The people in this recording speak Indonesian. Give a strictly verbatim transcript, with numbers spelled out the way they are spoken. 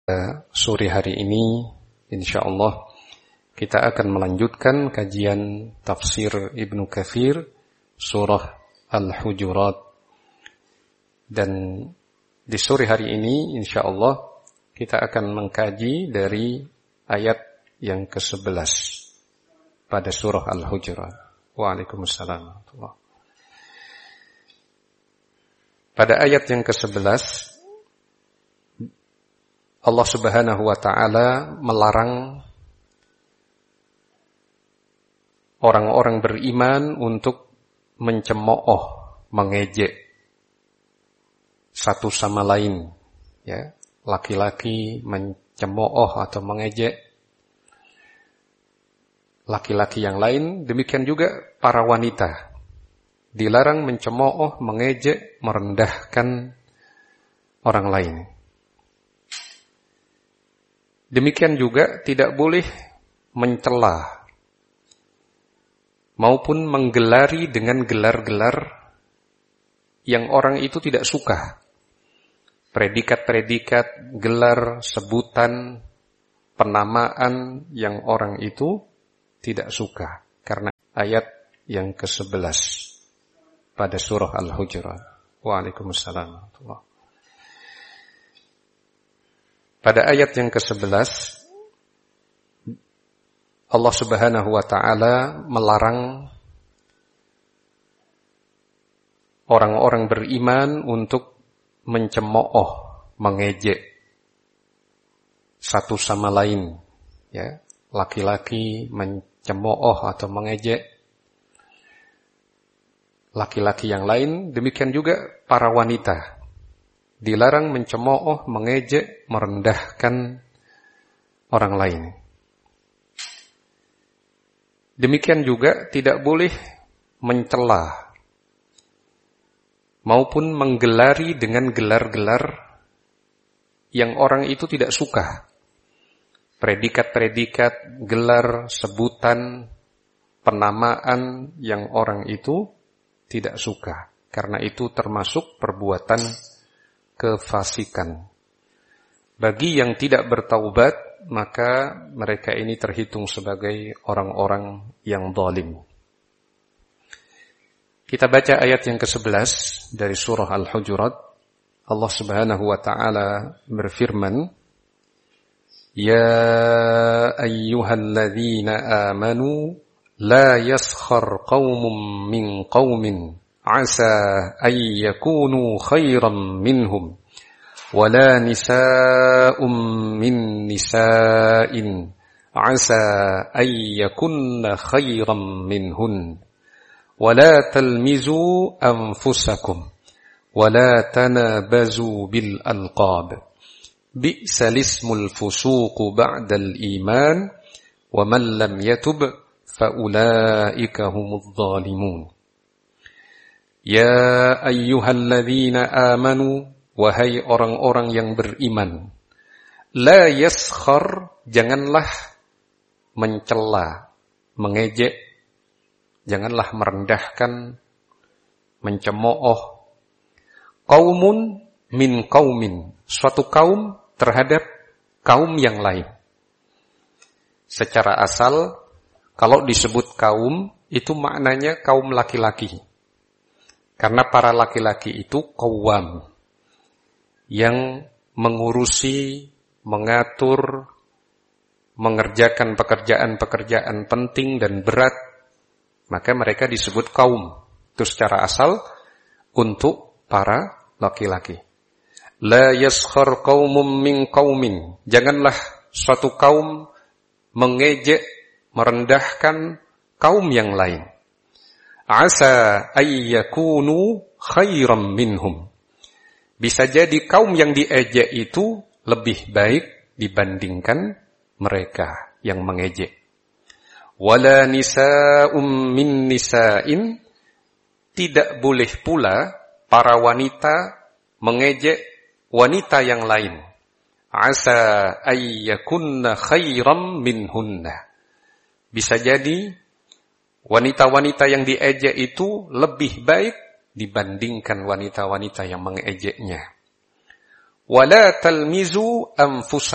Sore hari ini insyaallah kita akan melanjutkan kajian tafsir Ibnu Katsir surah Al-Hujurat, dan di sore hari ini insyaallah kita akan mengkaji dari ayat yang kesebelas pada surah Al-Hujurat. Waalaikumsalam. Pada ayat yang kesebelas Allah Subhanahu wa ta'ala melarang orang-orang beriman untuk mencemooh, mengejek satu sama lain, ya. Laki-laki mencemooh atau mengejek laki-laki yang lain, demikian juga para wanita dilarang mencemooh, mengejek, merendahkan orang lain. Demikian juga tidak boleh mencela maupun menggelari dengan gelar-gelar yang orang itu tidak suka. Predikat-predikat, gelar, sebutan, penamaan yang orang itu tidak suka. Karena ayat yang kesebelas pada surah Al-Hujurat. Waalaikumsalam. Pada ayat yang kesebelas Allah Subhanahu wa ta'ala melarang orang-orang beriman untuk mencemooh, mengejek satu sama lain, ya. Laki-laki mencemooh atau mengejek laki-laki yang lain, demikian juga para wanita dilarang mencemooh, mengejek, merendahkan orang lain. Demikian juga tidak boleh mencela maupun menggelari dengan gelar-gelar yang orang itu tidak suka. Predikat-predikat, gelar, sebutan, penamaan yang orang itu tidak suka. Karena itu termasuk perbuatan kefasikan. Bagi yang tidak bertaubat, maka mereka ini terhitung sebagai orang-orang yang zalim. Kita baca ayat yang kesebelas dari surah Al-Hujurat. Allah Subhanahu wa ta'ala berfirman, Ya ayyuhalladzina amanu la yaskhar qaumun min qaumin asa ay yakunu khairan minhum wala nisa'un min nisa'in asa ay yakunna khairan minhun wala talmizu anfusakum wala tanabazu bil alqab bi'sal ismul fusuq ba'dal iman wa man lam yatub fa ulaika humudz zalimun. Ya ayyuhalladzina amanu, wahai orang-orang yang beriman, la yaskhar, janganlah mencela, mengejek, janganlah merendahkan, mencemooh, qaumun min qaumin, suatu kaum terhadap kaum yang lain. Secara asal, kalau disebut kaum, itu maknanya kaum laki-laki. Karena para laki-laki itu qawwam, yang mengurusi, mengatur, mengerjakan pekerjaan-pekerjaan penting dan berat, maka mereka disebut kaum. Itu secara asal untuk para laki-laki. La yaskhar qaumun min qaumin, janganlah suatu kaum mengejek, merendahkan kaum yang lain. Asa ayyakunu khairan minhum, bisa jadi kaum yang diejek itu lebih baik dibandingkan mereka yang mengejek. Wala nisa'um min nisa'in, tidak boleh pula para wanita mengejek wanita yang lain. Asa ayyakunna khairan minhunna, bisa jadi wanita-wanita yang diejek itu lebih baik dibandingkan wanita-wanita yang mengejeknya. Wala talmizu anfusakum,